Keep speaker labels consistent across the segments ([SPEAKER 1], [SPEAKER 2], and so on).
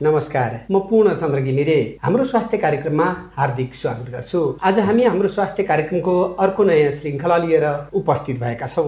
[SPEAKER 1] नमस्कार, म पूर्णचन्द्र घिमिरे हाम्रो स्वास्थ्य कार्यक्रममा हार्दिक स्वागत गर्छु। आज हामी हाम्रो स्वास्थ्य कार्यक्रमको अर्को नयाँ श्रृङ्खला लिएर उपस्थित भएका छौँ।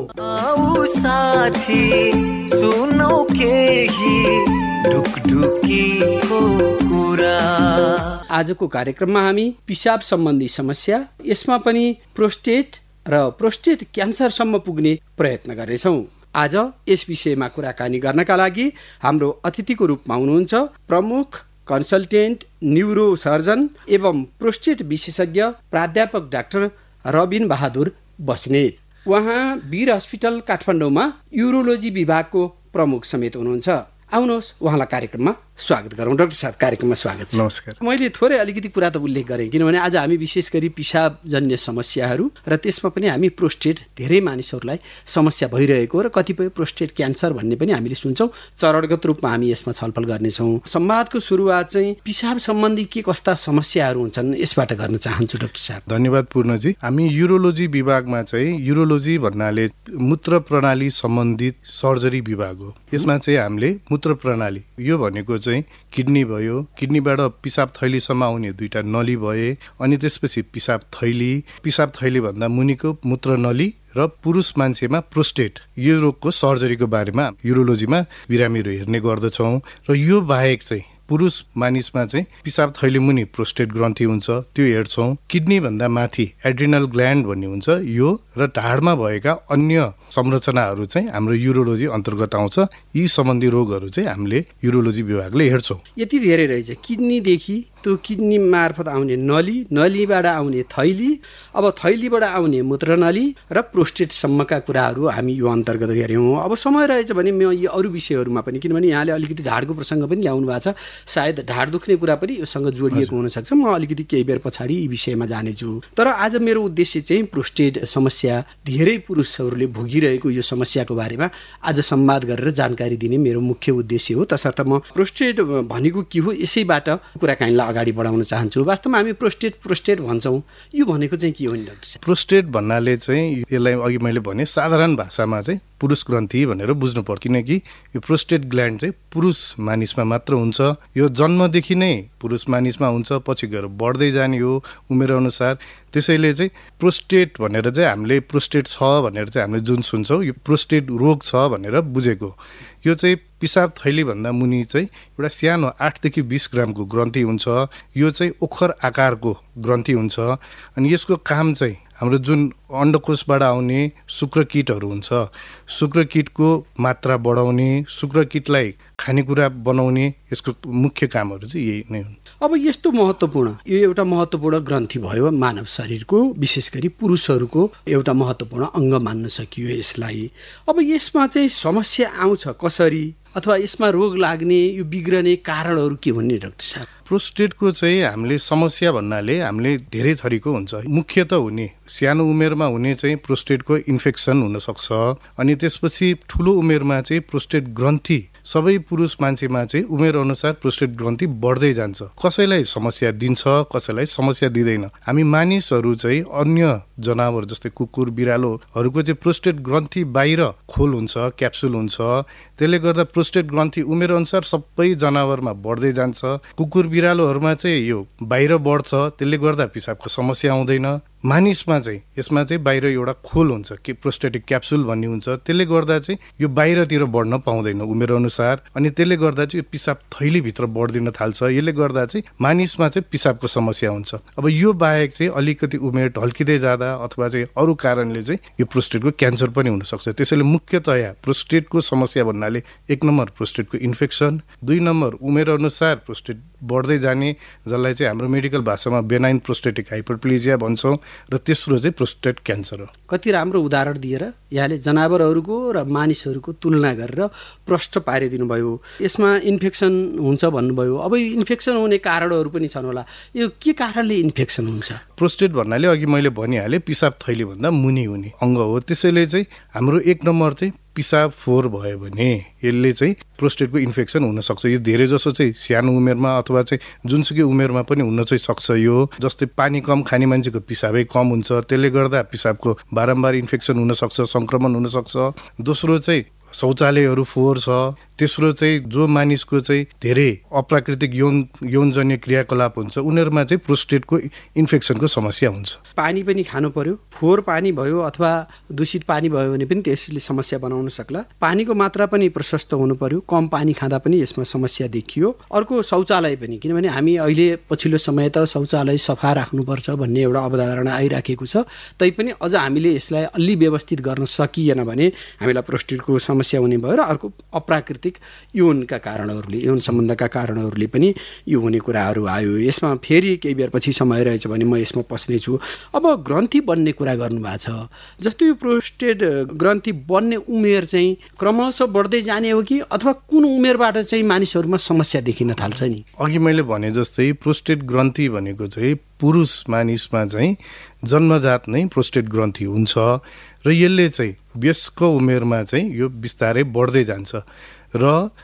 [SPEAKER 1] आजको कार्यक्रममा हामी पिसाब सम्बन्धी समस्या, यसमा पनि प्रोस्टेट र प्रोस्टेट क्यान्सरसम्म पुग्ने प्रयत्न गर्नेछौँ। आज यस विषयमा कुराकानी गर्नका लागि हाम्रो अतिथिको रूपमा हुनुहुन्छ प्रमुख कन्सल्टेन्ट न्युरो सर्जन एवं प्रोस्टेट विशेषज्ञ प्राध्यापक डाक्टर रबिन बहादुर बस्नेत। उहाँ वीर हस्पिटल काठमाडौँमा युरोलोजी विभागको प्रमुख समेत हुनुहुन्छ। आउनुहोस् उहाँलाई कार्यक्रममा स्वागत गरौँ। डाक्टर साहब, कार्यक्रममा स्वागत छ।
[SPEAKER 2] नमस्कार।
[SPEAKER 1] मैले थोरै अलिकति कुरा त उल्लेख गरेँ, किनभने आज हामी विशेष गरी पिसाबजन्य समस्याहरू र त्यसमा पनि हामी प्रोस्टेट धेरै मानिसहरूलाई समस्या भइरहेको र कतिपय प्रोस्टेट क्यान्सर भन्ने पनि हामीले सुन्छौँ। चरणगत रूपमा हामी यसमा छलफल गर्नेछौँ। संवादको सुरुवात चाहिँ पिसाब सम्बन्धी के कस्ता समस्याहरू हुन्छन् यसबाट गर्न चाहन्छु डाक्टर साहब।
[SPEAKER 2] धन्यवाद पूर्णजी। हामी युरोलोजी विभागमा चाहिँ युरोलोजी भन्नाले मूत्र प्रणाली सम्बन्धित सर्जरी विभाग हो। यसमा चाहिँ हामीले मूत्र प्रणाली, यो भनेको चाहिँ किडनी भयो, किडनीबाट पिसाब थैलीसम्म आउने दुईटा नली भए, अनि त्यसपछि पिसाब थैली भन्दा मुनिको मूत्र नली र पुरुष मान्छेमा प्रोस्टेट, यो रोगको सर्जरीको बारेमा युरोलोजीमा बिरामीहरू हेर्ने गर्दछौँ। र यो बाहेक चाहिँ पुरुष मानिसमा चाहिँ पिसाब थैली मुनि प्रोस्टेट ग्रन्थि हुन्छ, त्यो हेर्छौँ। किडनी भन्दा माथि एड्रिनल ग्ल्यान्ड भन्ने हुन्छ, यो र ढाडमा भएका अन्य संरचनाहरू चाहिँ हाम्रो युरोलोजी अन्तर्गत आउँछ। यी सम्बन्धी रोगहरू चाहिँ हामीले युरोलोजी विभागले हेर्छौँ।
[SPEAKER 1] यति धेरै रहेछ, किडनीदेखि त्यो किडनी मार्फत आउने नली, नलीबाट आउने थैली, अब थैलीबाट आउने मूत्रनली र प्रोस्टेटसम्मका कुराहरू हामी यो अन्तर्गत हेऱ्यौँ। अब समय रहेछ भने म यी अरू विषयहरूमा पनि, किनभने यहाँले अलिकति ढाडको प्रसङ्ग पनि ल्याउनु भएको छ, सायद ढाड दुख्ने कुरा पनि योसँग जोडिएको हुनसक्छ। म अलिकति केही बेर पछाडि यी विषयमा जानेछु। तर आज मेरो उद्देश्य चाहिँ प्रोस्टेट समस्या, धेरै पुरुषहरूले भोगिरहेको यो समस्याको बारेमा आज संवाद गरेर जानकारी दिने मेरो मुख्य उद्देश्य हो। तसर्थ म प्रोस्टेट भनेको के हो यसैबाट कुराकानीलाई अगाडि बढाउन चाहन्छु। वास्तवमा हामी प्रोस्टेट भन्छौँ, यो भनेको चाहिँ के हो नि डाक्टर साहब?
[SPEAKER 2] प्रोस्टेट भन्नाले चाहिँ यसलाई अघि मैले भने साधारण भाषामा चाहिँ पुरुष ग्रन्थि भनेर बुझ्नु पर्छ, किनकि यो प्रोस्टेट ग्ल्यान्ड चाहिँ पुरुष मानिसमा मात्र हुन्छ। यो जन्मदेखि नै पुरुष मानिसमा हुन्छ, पछि गएर बढ्दै जाने हो उमेर अनुसार। त्यसैले चाहिँ प्रोस्टेट भनेर चाहिँ हामीले प्रोस्टेट छ भनेर चाहिँ हामीले जुन सुन्छौँ, यो प्रोस्टेट रोग छ भनेर बुझेको। यो चाहिँ पिसाब थैलीभन्दा मुनि चाहिँ एउटा सानो 8 देखि 20 ग्रामको ग्रन्थि हुन्छ। यो चाहिँ ओखर आकारको ग्रन्थि हुन्छ। अनि यसको काम चाहिँ हाम्रो जुन अण्डकोशबाट आउने शुक्रकीटहरू हुन्छ, शुक्रकीटको मात्रा बढाउने, शुक्रकीटलाई खानेकुरा बनाउने, यसको मुख्य कामहरू चाहिँ यही नै हुन्।
[SPEAKER 1] अब यस्तो महत्त्वपूर्ण, यो एउटा महत्त्वपूर्ण ग्रन्थि भयो मानव शरीरको, विशेष गरी पुरुषहरूको एउटा महत्त्वपूर्ण अङ्ग मान्न सकियो यसलाई। अब यसमा चाहिँ समस्या आउँछ कसरी, अथवा यसमा रोग लाग्ने, यो बिग्रने कारणहरू के भन्ने डाक्टर साहब?
[SPEAKER 2] प्रोस्टेटको चाहिँ हामीले समस्या भन्नाले हामीले धेरै थरीको हुन्छ। मुख्यत हुने सानो उमेरमा हुने चाहिँ प्रोस्टेटको इन्फेक्सन हुनसक्छ। अनि त्यसपछि ठुलो उमेरमा चाहिँ प्रोस्टेट ग्रन्थि, सबै पुरुष मान्छेमा चाहिँ उमेर अनुसार प्रोस्टेट ग्रन्थि बढ्दै जान्छ। कसैलाई समस्या दिन्छ, कसैलाई समस्या दिँदैन। हामी मानिसहरू चाहिँ अन्य जनावर जस्तै कुकुर बिरालोहरूको चाहिँ प्रोस्टेट ग्रन्थि बाहिर खोल हुन्छ, क्याप्सुल हुन्छ। त्यसले गर्दा प्रोस्टेट ग्रन्थि उमेर अनुसार सबै जनावरमा बढ्दै जान्छ। कुकुर बिरालोहरूमा चाहिँ यो बाहिर बढ्छ, त्यसले गर्दा पिसाबको समस्या आउँदैन। मानिसमा चाहिँ यसमा चाहिँ बाहिर एउटा खोल हुन्छ कि प्रोस्टेटिक क्याप्सुल भन्ने हुन्छ, त्यसले गर्दा चाहिँ यो बाहिरतिर बढ्न पाउँदैन उमेर अनुसार। अनि त्यसले गर्दा चाहिँ यो पिसाब थैलीभित्र बढ्दिन थाल्छ। यसले गर्दा चाहिँ मानिसमा चाहिँ पिसाबको समस्या हुन्छ। अब यो बाहेक चाहिँ अलिकति उमेर ढल्किँदै जाँदा अथवा चाहिँ अरू कारणले चाहिँ यो प्रोस्टेटको क्यान्सर पनि हुनसक्छ। त्यसैले मुख्यतया प्रोस्टेटको समस्या भन्नाले 1 नम्बर प्रोस्टेटको इन्फेक्सन, 2 नम्बर उमेर अनुसार प्रोस्टेट बढ्दै जाने, जसलाई चाहिँ हाम्रो मेडिकल भाषामा बेनाइन प्रोस्टेटिक हाइपरप्लेजिया भन्छौँ, र तेस्रो चाहिँ प्रोस्टेट क्यान्सर हो।
[SPEAKER 1] कति राम्रो उदाहरण दिएर यहाँले जनावरहरूको र मानिसहरूको तुलना गरेर प्रष्ट पारिदिनु भयो। यसमा इन्फेक्सन हुन्छ भन्नुभयो। अब यो इन्फेक्सन हुने कारणहरू पनि छन् होला, यो के कारणले इन्फेक्सन हुन्छ?
[SPEAKER 2] प्रोस्टेट भन्नाले अघि मैले भनिहालेँ पिसाब थैलीभन्दा मुनि हुने अङ्ग हो। त्यसैले चाहिँ हाम्रो 1 नम्बर चाहिँ पिसाब फोहोर भयो भने यसले चाहिँ प्रोस्टेटको इन्फेक्सन हुनसक्छ। यो धेरै जसो चाहिँ सानो उमेरमा अथवा चाहिँ जुनसुकै उमेरमा पनि हुन चाहिँ सक्छ। यो जस्तै पानी कम खाने मान्छेको पिसाबै कम हुन्छ, त्यसले गर्दा पिसाबको बारम्बार इन्फेक्सन हुनसक्छ, सङ्क्रमण हुनसक्छ। दोस्रो चाहिँ शौचालयहरू फोहोर छ। तेस्रो चाहिँ जो मानिसको चाहिँ धेरै अप्राकृतिक यौनजन्य क्रियाकलाप हुन्छ उनीहरूमा चाहिँ प्रोस्टेटको इन्फेक्सनको समस्या हुन्छ।
[SPEAKER 1] पानी पनि खानु पर्यो, फोहोर पानी भयो अथवा दूषित पानी भयो भने पनि त्यसले समस्या बनाउन सक्ला। पानीको मात्रा पनि प्रशस्त हुनु पर्यो, कम पानी खाँदा पनि यसमा समस्या देखियो। अर्को शौचालय पनि, किनभने हामी अहिले पछिल्लो समय त शौचालय सफा राख्नुपर्छ भन्ने एउटा अवधारणा आइराखेको छ, तैपनि अझ हामीले यसलाई अलि व्यवस्थित गर्न सकिएन भने हामीलाई प्रोस्टेटको समस्या हुने भयो। र अर्को अप्राकृतिक यौनका कारणहरूले, यौन सम्बन्धका कारणहरूले पनि यो हुने कुराहरू आयो। यसमा फेरि केही बेर पछि समय रहेछ भने म यसमा पस्नेछु। अब ग्रन्थि बन्ने कुरा गर्नुभएको छ, जस्तो यो प्रोस्टेट ग्रन्थि बन्ने उमेर चाहिँ क्रमशः बढ्दै जाने हो कि अथवा कुन उमेरबाट चाहिँ मानिसहरूमा समस्या देखिन थाल्छ नि?
[SPEAKER 2] अघि मैले भने जस्तै प्रोस्टेट ग्रन्थि भनेको चाहिँ पुरुष मानिसमा चाहिँ जन्मजात नै प्रोस्टेट ग्रन्थि हुन्छ र यसले चाहिँ वयस्क उमेरमा चाहिँ यो बिस्तारै बढ्दै जान्छ र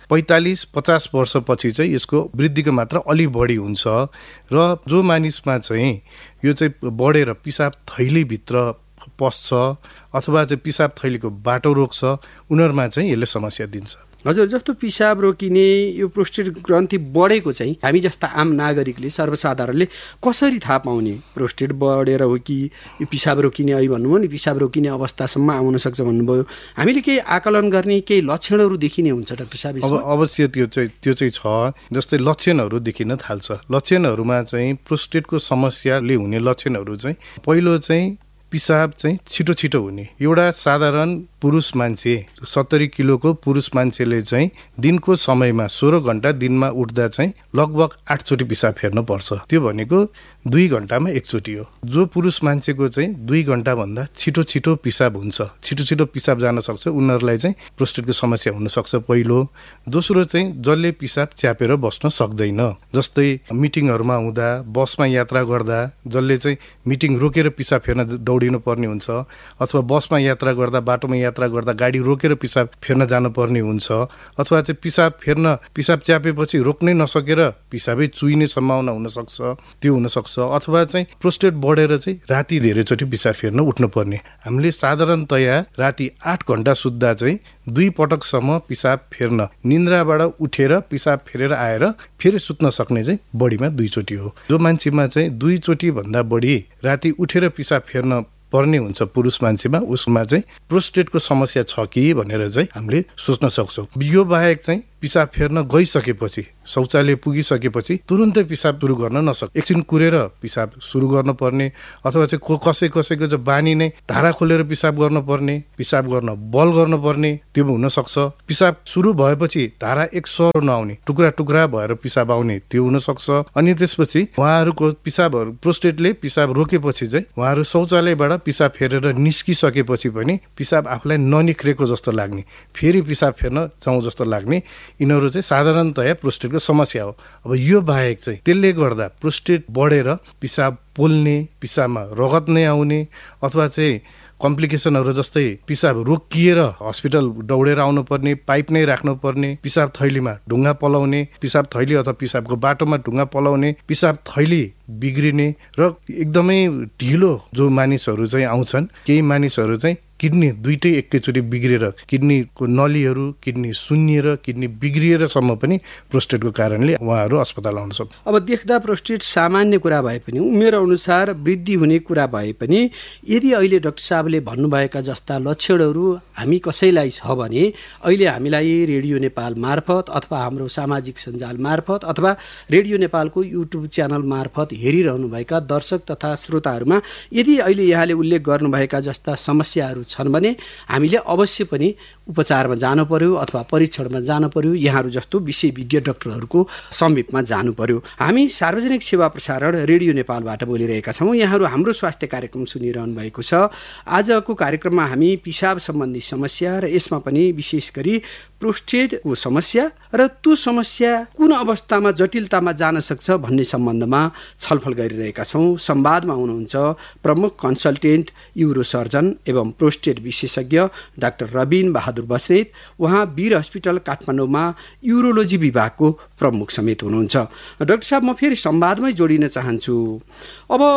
[SPEAKER 2] 45-50 वर्षपछि चाहिँ यसको वृद्धिको मात्रा अलि बढी हुन्छ र जो मानिसमा चाहिँ यो चाहिँ बढेर पिसाब थैलीभित्र पस्छ अथवा चाहिँ पिसाब थैलीको बाटो रोक्छ उनीहरूमा चाहिँ यसले समस्या दिन्छ।
[SPEAKER 1] हजुर, जस्तो पिसाब रोकिने यो प्रोस्टेट ग्रन्थि बढेको चाहिँ हामी जस्ता आम नागरिकले, सर्वसाधारणले कसरी थाहा पाउने? प्रोस्टेट बढेर हो कि यो पिसाब रोकिने, अहिले भन्नुभयो नि पिसाब रोकिने अवस्थासम्म आउन सक्छ भन्नुभयो, हामीले केही आकलन गर्ने केही लक्षणहरू देखिने हुन्छ डाक्टर साहब?
[SPEAKER 2] अवश्य त्यो चाहिँ छ। जस्तै लक्षणहरू देखिन थाल्छ। लक्षणहरूमा चाहिँ प्रोस्टेटको समस्याले हुने लक्षणहरू चाहिँ पहिलो चाहिँ पिसाब चाहिँ छिटो छिटो हुने। एउटा साधारण पुरुष मान्छे 70 किलोको पुरुष मान्छेले चाहिँ दिनको समयमा 16 घण्टा दिनमा उठ्दा चाहिँ लगभग 8 चोटि पिसाब फेर्न पर्छ। त्यो भनेको 2 घण्टामा 1 चोटि हो। जो पुरुष मान्छेको चाहिँ 2 घण्टा भन्दा छिटो छिटो पिसाब हुन्छ, छिटो छिटो पिसाब जान सक्छ, उनीहरूलाई चाहिँ प्रोस्टेटको समस्या हुन सक्छ पहिलो। दोस्रो चाहिँ जसले पिसाब च्यापेर बस्न सक्दैन, जस्तै मिटिङहरूमा हुँदा, बसमा यात्रा गर्दा जसले चाहिँ मिटिङ रोकेर पिसाब फेर्न दौडिनु पर्ने हुन्छ अथवा बसमा यात्रा गर्दा, बाटोमा यात्रा गर्दा गाडी रोकेर पिसाब फेर्न जानुपर्ने हुन्छ अथवा चाहिँ पिसाब च्यापेपछि रोक्नै नसकेर पिसाबै चुइने सम्भावना हुनसक्छ, त्यो हुनसक्छ। अथवा चाहिँ प्रोस्टेट बढेर चाहिँ राति धेरैचोटि पिसाब फेर्न उठ्नुपर्ने। हामीले साधारणतया राति 8 घण्टा सुत्दा चाहिँ 2 पटकसम्म पिसाब फेर्न, निन्द्राबाट उठेर पिसाब फेरेर आएर फेरि सुत्न सक्ने चाहिँ बढीमा 2 चोटि हो। जो मान्छेमा चाहिँ 2 चोटि भन्दा बढी राति उठेर पिसाब फेर्न पर्ने हुन्छ पुरुष मान्छेमा, उसमा चाहिँ प्रोस्टेटको समस्या छ कि भनेर चाहिँ हामीले सोच्न सक्छौँ। यो बाहेक चाहिँ पिसाब फेर्न गइसकेपछि, शौचालय पुगिसकेपछि तुरुन्तै पिसाब सुरु गर्न नसक्ने, एकछिन कुरेर पिसाब सुरु गर्नुपर्ने अथवा चाहिँ कसैको चाहिँ बानी नै धारा खोलेर पिसाब गर्नुपर्ने, पिसाब गर्न बल गर्नुपर्ने, त्यो हुनसक्छ। पिसाब सुरु भएपछि धारा एक सरो नआउने, टुक्रा टुक्रा भएर पिसाब आउने, त्यो हुनसक्छ। अनि त्यसपछि उहाँहरूको पिसाबहरू, प्रोस्टेटले पिसाब रोकेपछि चाहिँ उहाँहरू शौचालयबाट पिसाब फेरेर निस्किसकेपछि पनि पिसाब आफूलाई ननिख्रेको जस्तो लाग्ने, फेरि पिसाब फेर्न जाउँ जस्तो लाग्ने, यिनीहरू चाहिँ साधारणतया प्रोस्टेटको समस्या हो। अब यो बाहेक चाहिँ त्यसले गर्दा प्रोस्टेट बढेर पिसाब पोल्ने, पिसाबमा रगत नै आउने अथवा चाहिँ कम्प्लिकेसनहरू जस्तै पिसाब रोकिएर हस्पिटल दौडेर आउनुपर्ने, पाइप नै राख्नुपर्ने, पिसाब थैलीमा ढुङ्गा पलाउने, पिसाब थैली अथवा पिसाबको बाटोमा ढुङ्गा पलाउने, पिसाब थैली बिग्रिने र एकदमै ढिलो जो मानिसहरू चाहिँ आउँछन्, केही मानिसहरू चाहिँ किडनी दुइटै एकैचोटि बिग्रिएर किडनीको नलीहरू, किडनी सुन्निएर, किडनी बिग्रिएरसम्म पनि प्रोस्टेटको कारणले उहाँहरू अस्पताल आउन सक्छ।
[SPEAKER 1] अब देख्दा प्रोस्टेट सामान्य कुरा भए पनि, उमेर अनुसार वृद्धि हुने कुरा भए पनि, यदि अहिले डाक्टर साहबले भन्नुभएका जस्ता लक्षणहरू हामी कसैलाई छ भने अहिले हामीलाई रेडियो नेपाल मार्फत अथवा हाम्रो सामाजिक सञ्जाल मार्फत अथवा रेडियो नेपालको युट्युब च्यानल मार्फत हेरिरहनुभएका दर्शक तथा श्रोताहरूमा यदि अहिले यहाँले उल्लेख गर्नुभएका जस्ता समस्याहरू छन् भने हामीले अवश्य पनि उपचारमा जानु पर्यो अथवा परीक्षणमा जानु पर्यो, यहाँहरू जस्तो विषय विज्ञ डाक्टरहरूको समीपमा जानु पर्यो। हामी सार्वजनिक सेवा प्रसारण रेडियो नेपालबाट बोलिरहेका छौँ। यहाँहरू हाम्रो स्वास्थ्य कार्यक्रम सुनिरहनु भएको छ। आजको कार्यक्रममा हामी पिसाब सम्बन्धी समस्या र यसमा पनि विशेष गरी प्रोस्टेटको समस्या र त्यो समस्या कुन अवस्थामा जटिलतामा जान सक्छ भन्ने सम्बन्धमा छलफल गरिरहेका छौँ। संवादमा हुनुहुन्छ प्रमुख कन्सल्टेन्ट युरोसर्जन एवं प्रोस्टेट विशेषज्ञ डाक्टर रबिन बहादुर बस्नेत। उहाँ वीर हस्पिटल काठमाडौँमा युरोलोजी विभागको प्रमुख समेत हुनुहुन्छ। डाक्टर साहब, म फेरि संवादमै जोडिन चाहन्छु। अब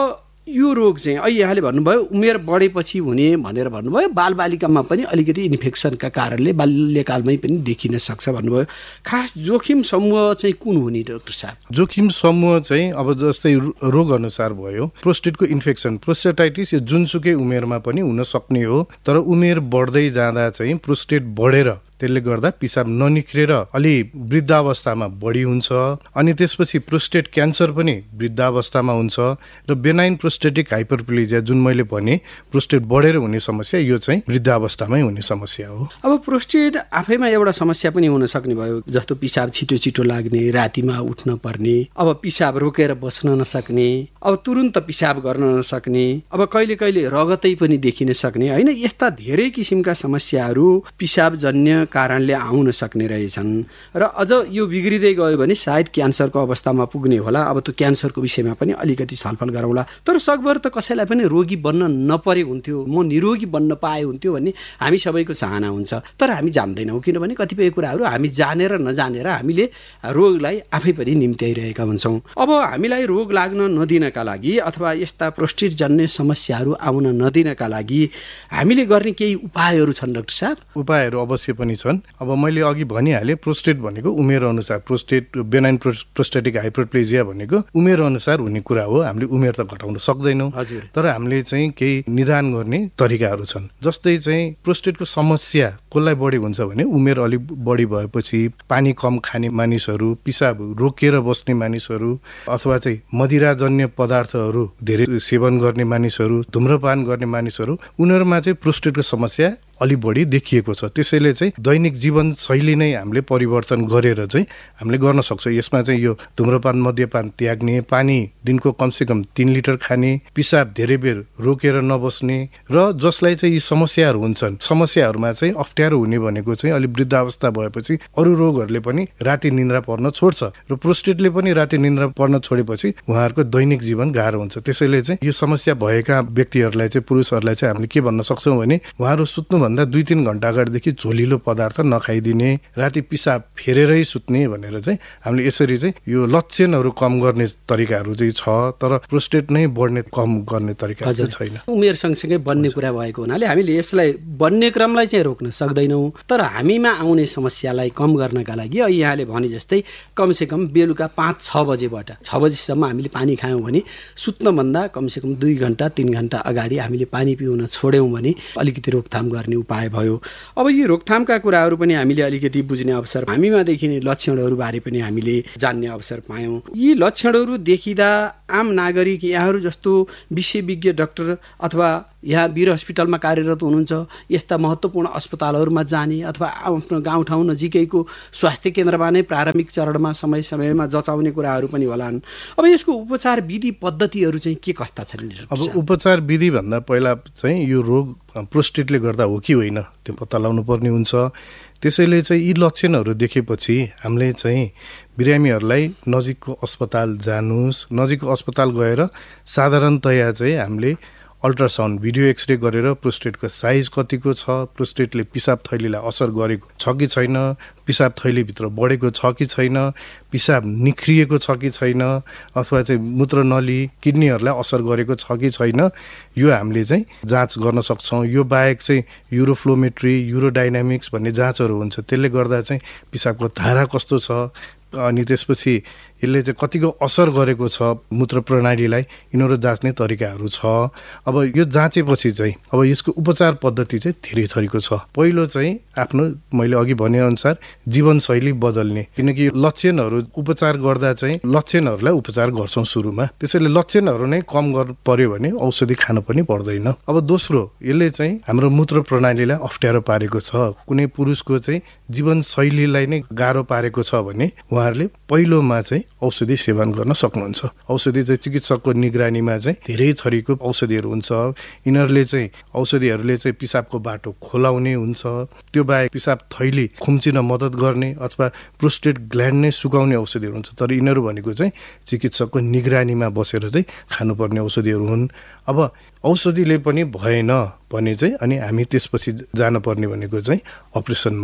[SPEAKER 1] यो रोग चाहिँ अहिले यहाँले भन्नुभयो उमेर बढेपछि हुने भनेर भन्नुभयो, बालबालिकामा पनि अलिकति इन्फेक्सनका कारणले बाल्यकालमै पनि देखिन सक्छ भन्नुभयो। खास जोखिम समूह चाहिँ कुन हुने डाक्टर साहब?
[SPEAKER 2] जोखिम समूह चाहिँ अब जस्तै रोग अनुसार भयो, प्रोस्टेटको इन्फेक्सन, प्रोस्टेटाइटिस यो जुनसुकै उमेरमा पनि हुन सक्ने हो, तर उमेर बढ्दै जाँदा चाहिँ प्रोस्टेट बढेर त्यसले गर्दा पिसाब ननिख्रेर अलि वृद्धावस्थामा बढी हुन्छ। अनि त्यसपछि प्रोस्टेट क्यान्सर पनि वृद्धावस्थामा हुन्छ र बेनाइन प्रोस्टेटिक हाइपरप्लेजिया जुन मैले भने प्रोस्टेट बढेर हुने समस्या, यो चाहिँ वृद्धावस्थामै हुने समस्या हो।
[SPEAKER 1] अब प्रोस्टेट आफैमा एउटा समस्या पनि हुन सक्ने भयो, जस्तो पिसाब छिटो छिटो लाग्ने, रातिमा उठ्न पर्ने, अब पिसाब रोकेर बस्न नसक्ने, अब तुरुन्त पिसाब गर्न नसक्ने, अब कहिले कहिले रगतै पनि देखिन सक्ने होइन। यस्ता धेरै किसिमका समस्याहरू पिसाबजन्य कारणले आउन सक्ने रहेछन् र अझ यो बिग्रिँदै गयो भने सायद क्यान्सरको अवस्थामा पुग्ने होला। अब त्यो क्यान्सरको विषयमा पनि अलिकति छलफल गरौँला। तर सकभर त कसैलाई पनि रोगी बन्न नपरे हुन्थ्यो, म निरोगी बन्न पाए हुन्थ्यो भन्ने हामी सबैको चाहना हुन्छ, तर हामी जान्दैनौँ। किनभने कतिपय कुराहरू हामी जानेर नजानेर हामीले रोगलाई आफै पनि निम्त्याइरहेका हुन्छौँ। अब हामीलाई रोग लाग्न नदिनका लागि अथवा यस्ता प्रोस्टेट जन्य समस्याहरू आउन नदिनका लागि हामीले गर्ने केही उपायहरू छन् डाक्टर साहब?
[SPEAKER 2] उपायहरू अवश्य पनि छन्। अब मैले अघि भनिहालेँ, प्रोस्टेट भनेको उमेर अनुसार, प्रोस्टेट बेनाइन प्रोस्टेटिक हाइपरप्लेजिया भनेको उमेर अनुसार हुने कुरा हो। हामीले उमेर त घटाउन सक्दैनौँ, तर हामीले चाहिँ केही निदान गर्ने तरिकाहरू छन्। जस्तै चाहिँ प्रोस्टेटको समस्या कसलाई बढी हुन्छ भने उमेर अलिक बढी भएपछि, पानी कम खाने मानिसहरू, पिसाब रोकेर बस्ने मानिसहरू, अथवा चाहिँ मदिराजन्य पदार्थहरू धेरै सेवन गर्ने मानिसहरू, धुम्रपान गर्ने मानिसहरू, उनीहरूमा चाहिँ प्रोस्टेटको समस्या अलि बढी देखिएको छ। त्यसैले चाहिँ दैनिक जीवन शैली नै हामीले परिवर्तन गरेर चाहिँ हामीले गर्न सक्छौँ। यसमा चाहिँ यो धुम्रपान मद्यपान त्याग्ने, पानी दिनको कमसेकम 3 लिटर खाने, पिसाब धेरै बेर रोकेर नबस्ने, र जसलाई चाहिँ यी समस्याहरू हुन्छन्, समस्याहरूमा चाहिँ अप्ठ्यारो हुने भनेको चाहिँ अलि वृद्धावस्था भएपछि अरू रोगहरूले पनि राति निन्द्रा पर्न छोड्छ र प्रोस्टेटले पनि राति निन्द्रा पर्न छोडेपछि उहाँहरूको दैनिक जीवन गाह्रो हुन्छ। त्यसैले चाहिँ यो समस्या भएका व्यक्तिहरूलाई चाहिँ, पुरुषहरूलाई चाहिँ हामीले के भन्न सक्छौँ भने उहाँहरू सुत्नु भन्दा 2-3 घण्टा अगाडिदेखि झोलिलो पदार्थ नखाइदिने, राति पिसाब फेरेरै सुत्ने भनेर चाहिँ हामीले यसरी चाहिँ यो लक्षणहरू कम गर्ने तरिकाहरू चाहिँ छ, तर प्रोस्टेट नै बढ्ने कम गर्ने तरिका चाहिँ छैन।
[SPEAKER 1] उमेर सँगसँगै बन्ने कुरा भएको हुनाले हामीले यसलाई बन्ने क्रमलाई चाहिँ रोक्न सक्दैनौँ, तर हामीमा आउने समस्यालाई कम गर्नका लागि यहाँले भने जस्तै कमसेकम बेलुका 5-6 बजेबाट 6 बजीसम्म हामीले पानी खायौँ भने सुत्नभन्दा कमसेकम 2 घण्टा 3 घण्टा अगाडि हामीले पानी पिउन छोड्यौँ भने अलिकति रोकथाम गर्ने उपाय भयो। अब यो रोकथामका कुराहरू पनि हामीले अलिकति बुझ्ने अवसर, हामीमा देखिने लक्षणहरू बारे पनि हामीले जान्ने अवसर पायौँ। यी लक्षणहरू देखिँदा आम नागरिक, यहाँहरू जस्तो विषयविज्ञ डाक्टर अथवा यहाँ वीर हस्पिटलमा कार्यरत हुनुहुन्छ, यस्ता महत्त्वपूर्ण अस्पतालहरूमा जाने अथवा आफ्नो गाउँठाउँ नजिकैको स्वास्थ्य केन्द्रमा नै प्रारम्भिक चरणमा समय समयमा जचाउने कुराहरू पनि होलान्। अब यसको उपचार विधि पद्धतिहरू चाहिँ के कस्ता छन्?
[SPEAKER 2] अब उपचार विधि भन्दा पहिला चाहिँ यो रोग प्रोस्टेटले गर्दा हो कि होइन त्यो पत्ता लगाउनु पर्ने हुन्छ। त्यसैले चाहिँ यी लक्षणहरू देखेपछि हामीले चाहिँ बिरामीहरूलाई नजिकको अस्पताल जानुहोस्। नजिकको अस्पताल गएर साधारणतया चाहिँ हामीले अल्ट्रासाउन्ड, भिडियो एक्सरे गरेर प्रोस्टेटको साइज कतिको छ, प्रोस्टेटले पिसाब थैलीलाई असर गरेको छ कि छैन, पिसाब थैलीभित्र बढेको छ कि छैन, पिसाब निख्रिएको छ कि छैन, अथवा चाहिँ मूत्रनली किडनीहरूलाई असर गरेको छ कि छैन, यो हामीले चाहिँ जाँच गर्न सक्छौँ। यो बाहेक चाहिँ युरोफ्लोमेट्री, युरोडाइनामिक्स भन्ने जाँचहरू हुन्छ, त्यसले गर्दा चाहिँ पिसाबको धारा कस्तो छ, अनि त्यसपछि यसले चाहिँ कतिको असर गरेको छ मूत्र प्रणालीलाई, यिनीहरू जाँच्ने तरिकाहरू छ। अब यो जाँचेपछि चाहिँ अब यसको उपचार पद्धति चाहिँ धेरै थरीको छ। पहिलो चाहिँ आफ्नो मैले अघि भनेअनुसार जीवनशैली बदल्ने, किनकि लक्षणहरू उपचार गर्दा चाहिँ लक्षणहरूलाई उपचार गर्छौँ सुरुमा, त्यसैले लक्षणहरू नै कम गर्नु पर्यो भने औषधि खानु पनि पर्दैन। अब दोस्रो, यसले चाहिँ हाम्रो मूत्र प्रणालीलाई अप्ठ्यारो पारेको छ, कुनै पुरुषको चाहिँ जीवनशैलीलाई नै गाह्रो पारेको छ भने उहाँहरूले पहिलोमा चाहिँ औषधि सेवन गर्न सक्नुहुन्छ। औषधि चाहिँ चिकित्सकको निगरानीमा चाहिँ धेरै थरीको औषधिहरू हुन्छ। यिनीहरूले चाहिँ औषधिहरूले चाहिँ पिसाबको बाटो खोलाउने हुन्छ, त्यो बाहेक पिसाब थैली खुम्चिन मद्दत गर्ने अथवा प्रोस्टेट ग्ल्यान्ड नै सुकाउने औषधिहरू हुन्छ। तर यिनीहरू भनेको चाहिँ चिकित्सकको निगरानीमा बसेर चाहिँ खानुपर्ने औषधिहरू हुन्। अब औषधिले पनि भएन भने चाहिँ अनि हामी त्यसपछि जानुपर्ने भनेको चाहिँ अपरेसनमा हो।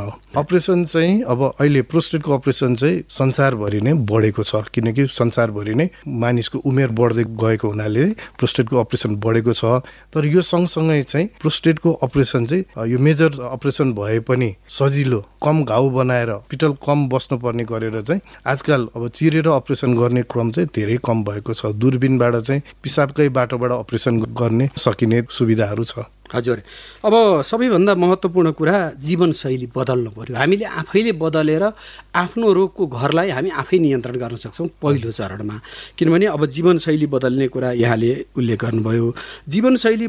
[SPEAKER 2] अपरेसन चाहिँ अब अहिले प्रोस्टेटको अपरेसन चाहिँ संसारभरि नै बढेको छ, किनकि संसारभरि नै मानिसको उमेर बढ्दै गएको हुनाले प्रोस्टेटको अपरेसन बढेको छ। तर यो सँगसँगै चाहिँ प्रोस्टेटको अपरेसन चाहिँ यो मेजर अपरेसन भए पनि सजिलो, कम घाउ बनाएर पिटल कम बस्नुपर्ने गरेर चाहिँ आजकल अब चिरेर अपरेसन गर्ने क्रम चाहिँ धेरै कम भएको छ। दूरबीनबाट चाहिँ पिसाबकै बाटोबाट अपरेसन गर्ने सकिने सुविधाहरू छ।
[SPEAKER 1] हजुर, अब सबैभन्दा महत्त्वपूर्ण कुरा जीवनशैली बदल्नु पर्यो। हामीले आफैले बदलेर आफ्नो रोगको घरलाई हामी आफै नियन्त्रण गर्न सक्छौँ पहिलो चरणमा। किनभने अब जीवनशैली बदल्ने कुरा यहाँले उल्लेख गर्नुभयो। जीवनशैली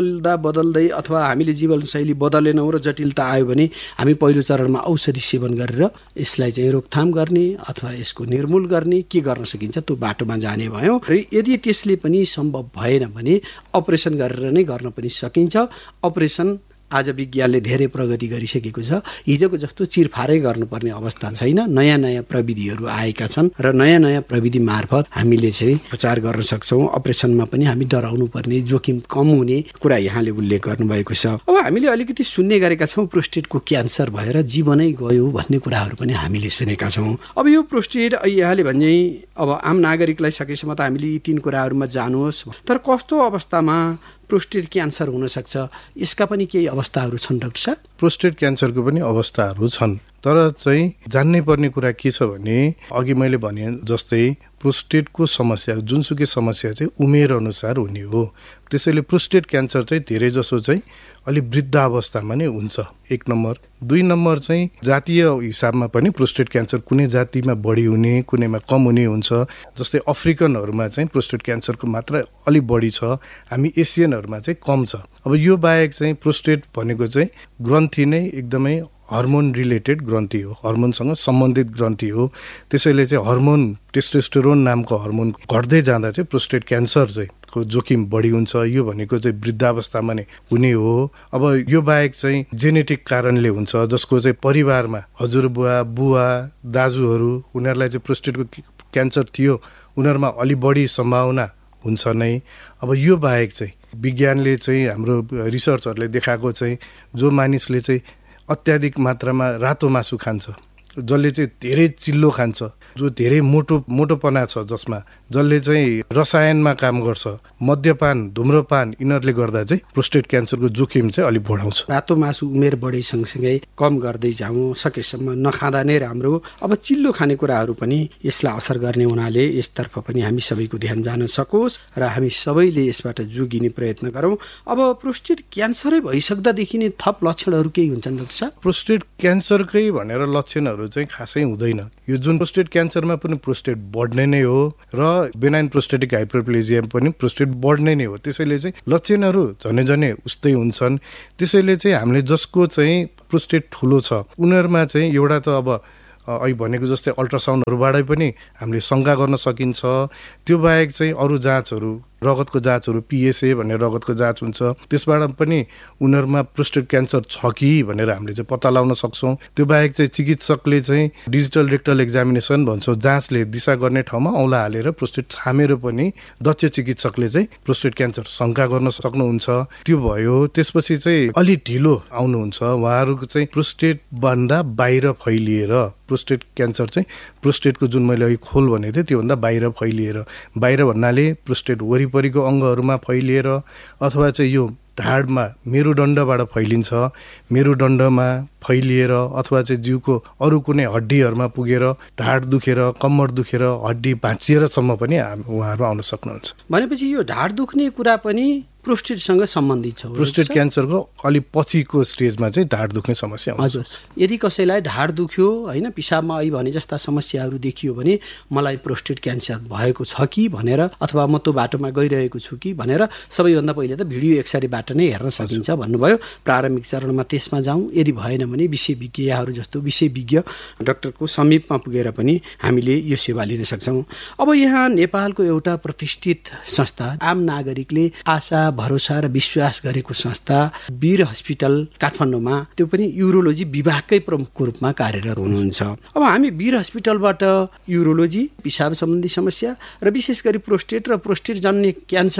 [SPEAKER 1] बदल्दै अथवा हामीले जीवनशैली बदलेनौँ र जटिलता आयो भने हामी पहिलो चरणमा औषधि सेवन गरेर यसलाई चाहिँ रोकथाम गर्ने अथवा यसको निर्मूल गर्ने के गर्न सकिन्छ त्यो बाटोमा जाने भयो। र यदि त्यसले पनि सम्भव भएन भने अपरेसन गरेर नै गर्न पनि सकिन्छ। अपरेसन आज विज्ञानले धेरै प्रगति गरिसकेको छ। हिजोको जस्तो चिरफारै गर्नुपर्ने अवस्था छैन। नयाँ नयाँ प्रविधिहरू आएका छन् र नयाँ नयाँ प्रविधि मार्फत हामीले चाहिँ उपचार गर्न सक्छौँ। अपरेसनमा पनि हामी डराउनु पर्ने, जोखिम कम हुने कुरा यहाँले उल्लेख गर्नुभएको छ। अब हामीले अलिकति सुन्ने गरेका छौँ प्रोस्टेटको क्यान्सर भएर जीवनै गयो भन्ने कुराहरू पनि हामीले सुनेका छौँ। अब यो प्रोस्टेट यहाँले भने अब आम नागरिकलाई सकेसम्म त हामीले यी 3 कुराहरूमा जानुहोस्, तर कस्तो अवस्थामा प्रोस्टेट क्यान्सर हुनसक्छ, यसका पनि केही अवस्थाहरू छन् डाक्टर साहब?
[SPEAKER 2] प्रोस्टेट क्यान्सरको पनि अवस्थाहरू छन्, तर चाहिँ जान्नै पर्ने कुरा के छ भने अघि मैले भने जस्तै प्रोस्टेटको समस्या जुनसुकै समस्या चाहिँ उमेर अनुसार हुने हो। त्यसैले प्रोस्टेट क्यान्सर चाहिँ धेरै जसो चाहिँ अलि वृद्ध अवस्थामा नै हुन्छ, 1 नम्बर। 2 नम्बर चाहिँ जातीय हिसाबमा पनि प्रोस्टेट क्यान्सर कुनै जातिमा बढी हुने, कुनैमा कम हुने हुन्छ। जस्तै अफ्रिकनहरूमा चाहिँ प्रोस्टेट क्यान्सरको मात्रा अलि बढी छ, हामी एसियनहरूमा चाहिँ कम छ। अब यो बाहेक चाहिँ प्रोस्टेट भनेको चाहिँ ग्रन्थि नै एकदमै हर्मोन रिलेटेड ग्रन्थि हो, हर्मोनसँग सम्बन्धित ग्रन्थि हो। त्यसैले चाहिँ हर्मोन टेस्टोस्टेरोन नामको हर्मोन घट्दै जाँदा चाहिँ प्रोस्टेट क्यान्सर चाहिँ को जोखिम बढी हुन्छ। यो भनेको चाहिँ वृद्धावस्थामा नै हुने हो। अब यो बाहेक चाहिँ जेनेटिक कारणले हुन्छ, जसको चाहिँ परिवारमा हजुरबुवा, बुवा, दाजुहरू उनीहरूलाई चाहिँ प्रोस्टेटको क्यान्सर थियो, उनीहरूमा अलि बढी सम्भावना हुन्छ नै। अब यो बाहेक चाहिँ विज्ञानले चाहिँ हाम्रो रिसर्चहरूले देखाएको चाहिँ जो मानिसले चाहिँ अत्याधिक मात्रामा रातो मासु खान्छ, जसले चाहिँ धेरै चिल्लो खान्छ, जो धेरै मोटोपना छ, जसमा जसले चाहिँ रसायनमा काम गर्छ, मद्यपान, धुम्रपान, यिनीहरूले गर्दा चाहिँ प्रोस्टेट क्यान्सरको जोखिम चाहिँ अलिक बढाउँछ।
[SPEAKER 1] रातो मासु उमेर बढी सँगसँगै कम गर्दै जाउँ, सकेसम्म नखाँदा नै राम्रो। अब चिल्लो खानेकुराहरू पनि यसलाई असर गर्ने हुनाले यसतर्फ पनि हामी सबैको ध्यान जान सकोस् र हामी सबैले यसबाट जोगिने प्रयत्न गरौँ। अब प्रोस्टेट क्यान्सरै भइसक्दादेखि नै थप लक्षणहरू केही हुन्छन् डाक्टर साहब?
[SPEAKER 2] प्रोस्टेट क्यान्सरकै भनेर लक्षणहरू चाहिँ खासै हुँदैन। यो जुन प्रोस्टेट क्यान्सरमा पनि प्रोस्टेट बढ्ने नै हो र बेनाइन प्रोस्टेटिक हाइपरप्लेजिया पनि प्रोस्टेट बढ्ने नै हो। त्यसैले चाहिँ लक्षणहरू झनै उस्तै हुन्छन्। त्यसैले चाहिँ हामीले जसको चाहिँ प्रोस्टेट ठुलो छ उनीहरूमा चाहिँ एउटा त अब अहिले भनेको जस्तै अल्ट्रासाउन्डहरूबाटै पनि हामीले शङ्का गर्न सकिन्छ। त्यो बाहेक चाहिँ अरू जाँचहरू, रगतको जाँचहरू, पिएसए भन्ने रगतको जाँच हुन्छ, त्यसबाट पनि उनीहरूमा प्रोस्टेट क्यान्सर छ कि भनेर हामीले चाहिँ पत्ता लगाउन सक्छौँ। त्यो बाहेक चाहिँ चिकित्सकले चाहिँ डिजिटल रेक्टल एक्जामिनेसन भन्छौँ, जाँचले दिशा गर्ने ठाउँमा औँला हालेर प्रोस्टेट छामेर पनि दक्ष चिकित्सकले चाहिँ प्रोस्टेट क्यान्सर शङ्का गर्न सक्नुहुन्छ। त्यो भयो। त्यसपछि चाहिँ अलि ढिलो आउनुहुन्छ, उहाँहरूको चाहिँ प्रोस्टेट भन्दा बाहिर फैलिएर, प्रोस्टेट क्यान्सर चाहिँ प्रोस्टेटको जुन मैले अघि खोल भनेको थिएँ त्योभन्दा बाहिर फैलिएर, बाहिर भन्नाले प्रोस्टेट वरिपरिको अङ्गहरूमा फैलिएर अथवा चाहिँ यो ढाडमा मेरुदण्डबाट फैलिन्छ, मेरुदण्डमा फैलिएर अथवा चाहिँ जिउको अरू कुनै हड्डीहरूमा पुगेर ढाड दुखेर, कम्मर दुखेर, हड्डी भाँचिएरसम्म पनि उहाँहरू आउन सक्नुहुन्छ।
[SPEAKER 1] भनेपछि यो ढाड दुख्ने कुरा पनि प्रोस्टेटसँग सम्बन्धित छ।
[SPEAKER 2] प्रोस्टेट क्यान्सरको अलि पछिको स्टेजमा चाहिँ ढाड दुख्ने समस्या हुन्छ।
[SPEAKER 1] हजुर, यदि कसैलाई ढाड दुख्यो होइन, पिसाबमा आई भने जस्ता समस्याहरू देखियो भने मलाई प्रोस्टेट क्यान्सर भएको छ कि भनेर, अथवा म त्यो बाटोमा गइरहेको छु कि भनेर सबैभन्दा पहिले त भिडियो एक्सरेबाट नै हेर्न सकिन्छ भन्नुभयो। प्रारम्भिक चरणमा त्यसमा जाउँ, यदि भएन भने विषयविज्ञ यहाँहरू जस्तो विषयविज्ञ डाक्टरको समीपमा पुगेर पनि हामीले यो सेवा लिन सक्छौँ। अब यहाँ नेपालको एउटा प्रतिष्ठित संस्था, आम नागरिकले आशा, भरोसा र विश्वास गरेको संस्था वीर हस्पिटल काठमाडौँमा, त्यो पनि युरोलोजी विभागकै प्रमुखको रूपमा कार्यरत हुनुहुन्छ। अब हामी वीर हस्पिटलबाट युरोलोजी, पिसाब सम्बन्धी समस्या र विशेष गरी प्रोस्टेट र प्रोस्टेट जन्य क्यान्सर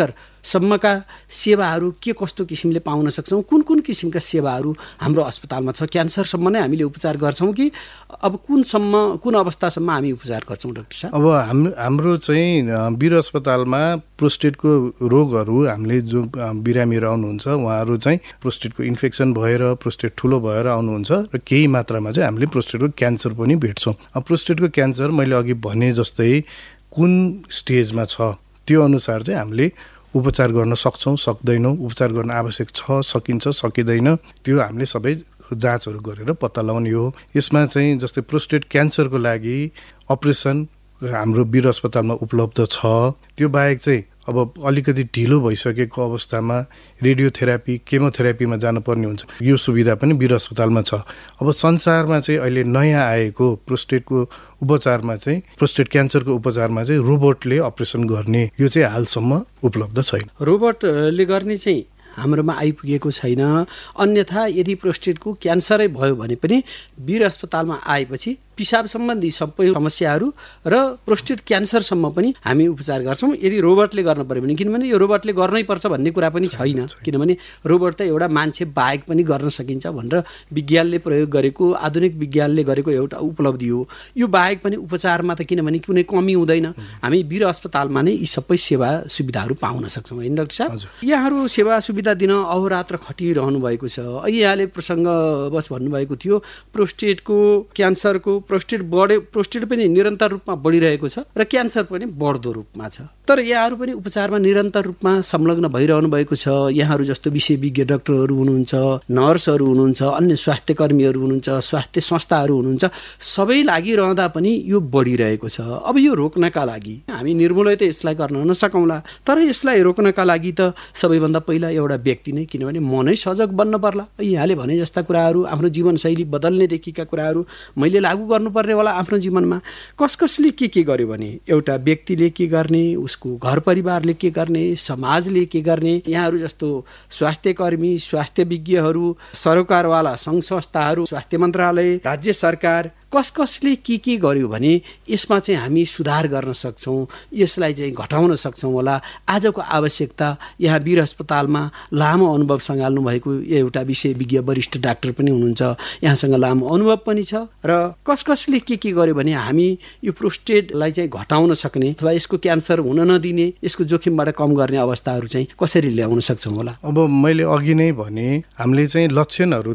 [SPEAKER 1] सम्मका सेवाहरू के कस्तो किसिमले पाउन सक्छौँ, कुन कुन किसिमका सेवाहरू हाम्रो अस्पतालमा छ, क्यान्सरसम्म नै हामीले उपचार गर्छौँ कि अब कुन अवस्थासम्म हामी उपचार गर्छौँ डाक्टर साहब?
[SPEAKER 2] अब हाम्रो चाहिँ वीर अस्पतालमा प्रोस्टेटको रोगहरू हामीले जो बिरामीहरू आउनुहुन्छ उहाँहरू चाहिँ प्रोस्टेटको इन्फेक्सन भएर प्रोस्टेट ठुलो भएर आउनुहुन्छ र केही मात्रामा चाहिँ हामीले प्रोस्टेटको क्यान्सर पनि भेट्छौँ। अब प्रोस्टेटको क्यान्सर मैले अघि भने जस्तै कुन स्टेजमा छ त्यो अनुसार चाहिँ हामीले उपचार गर्न सक्छौँ सक्दैनौँ, उपचार गर्न आवश्यक छ सकिन्छ सकिँदैन, त्यो हामीले सबै जाँचहरू गरेर पत्ता लगाउने हो। यसमा चाहिँ जस्तै प्रोस्टेट क्यान्सरको लागि अपरेसन हाम्रो वीर अस्पतालमा उपलब्ध छ। त्यो बाहेक चाहिँ अब अलिकति ढिलो भइसकेको अवस्थामा रेडियोथेरापी केमोथेरापीमा जानुपर्ने हुन्छ, यो सुविधा पनि वीर अस्पतालमा छ। अब संसारमा चाहिँ अहिले नयाँ आएको प्रोस्टेटको उपचारमा चाहिँ प्रोस्टेट क्यान्सरको उपचारमा चाहिँ रोबोटले अपरेसन गर्ने यो चाहिँ हालसम्म उपलब्ध छैन।
[SPEAKER 1] रोबोटले गर्ने चाहिँ हाम्रोमा आइपुगेको छैन। अन्यथा यदि प्रोस्टेटको क्यान्सरै भयो भने पनि वीर अस्पतालमा आएपछि पिसाब सम्बन्धी सबै समस्याहरू र प्रोस्टेट क्यान्सरसम्म पनि हामी उपचार गर्छौँ यदि रोबोटले गर्न पर्यो भने। किनभने यो रोबोटले गर्नै पर्छ भन्ने कुरा पनि छैन, किनभने रोबोट त एउटा मान्छे बाहेक पनि गर्न सकिन्छ भनेर विज्ञानले प्रयोग गरेको, आधुनिक विज्ञानले गरेको एउटा उपलब्धि हो। यो बाहेक पनि उपचारमा त किनभने कुनै कमी हुँदैन, हामी वीर अस्पतालमा नै यी सबै सेवा सुविधाहरू पाउन सक्छौँ, होइन डाक्टर साहब? यहाँहरू सेवा सुविधा दिन अहोरात्र खटिरहनु भएको छ। यहाँले प्रसङ्गवश भन्नुभएको थियो प्रोस्टेटको क्यान्सरको प्रोस्टेट पनि निरन्तर रूपमा बढिरहेको छ र क्यान्सर पनि बढ्दो रूपमा छ। तर यहाँहरू पनि उपचारमा निरन्तर रूपमा संलग्न भइरहनु भएको छ। यहाँहरू जस्तो विशेषज्ञ डाक्टरहरू हुनुहुन्छ, नर्सहरू हुनुहुन्छ, अन्य स्वास्थ्य कर्मीहरू हुनुहुन्छ, स्वास्थ्य संस्थाहरू हुनुहुन्छ, सबै लागिरहँदा पनि यो बढिरहेको छ। अब यो रोक्नका लागि हामी निर्मूलै त यसलाई गर्न नसकौँला, तर यसलाई रोक्नका लागि त सबैभन्दा पहिला एउटा व्यक्ति नै, किनभने म नै सजग बन्न पर्ला। यहाँले भने जस्ता कुराहरू, आफ्नो जीवनशैली बदल्नेदेखिका कुराहरू मैले लागू गर्नुपर्ने होला आफ्नो जीवनमा। कसले के गर्यो भने एउटा व्यक्तिले के गर्ने, उसको घर परिवारले के गर्ने, समाजले के गर्ने, यहाँहरू जस्तो स्वास्थ्य कर्मी, स्वास्थ्य विज्ञहरू, सरकारवाला सङ्घ संस्थाहरू, स्वास्थ्य मन्त्रालय, राज्य सरकार, कसले के गर्यो भने यसमा चाहिँ हामी सुधार गर्न सक्छौँ, यसलाई चाहिँ घटाउन सक्छौँ होला। आजको आवश्यकता यहाँ वीर अस्पतालमा लामो अनुभव सँगाल्नु भएको एउटा विशेषज्ञ वरिष्ठ डाक्टर पनि हुनुहुन्छ, यहाँसँग लामो अनुभव पनि छ र कसले के गर्यो भने हामी यो प्रोस्टेटलाई चाहिँ घटाउन सक्ने अथवा यसको क्यान्सर हुन नदिने, यसको जोखिमबाट कम गर्ने अवस्थाहरू चाहिँ कसरी ल्याउन सक्छौँ होला?
[SPEAKER 2] अब मैले अघि नै भने हामीले चाहिँ लक्षणहरू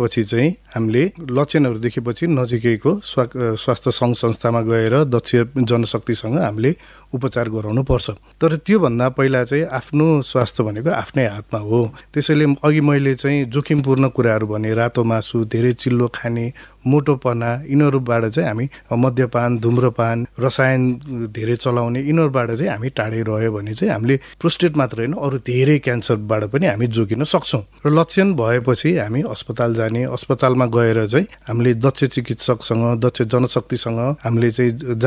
[SPEAKER 2] देखेपछि नजिकैको स्वास्थ्य सङ्घ संस्थामा गएर दक्ष जनशक्तिसँग हामीले उपचार गराउनु पर्छ। तर त्योभन्दा पहिला चाहिँ आफ्नो स्वास्थ्य भनेको आफ्नै हातमा हो। त्यसैले अघि मैले चाहिँ जोखिमपूर्ण कुराहरू भने रातो मासु, धेरै चिल्लो खाने, मोटोपना, यिनीहरूबाट चाहिँ हामी मद्यपान, धुम्रपान, रसायन धेरै चलाउने, यिनीहरूबाट चाहिँ हामी टाढै रह्यो भने चाहिँ हामीले प्रोस्टेट मात्र होइन अरू धेरै क्यान्सरबाट पनि हामी जोगिन सक्छौँ। र लक्षण भएपछि हामी अस्पताल जाने, अस्पतालमा गएर चाहिँ हामीले दक्ष चिकित्सकसँग, दक्ष जनशक्तिसँग हामीले चाहिँ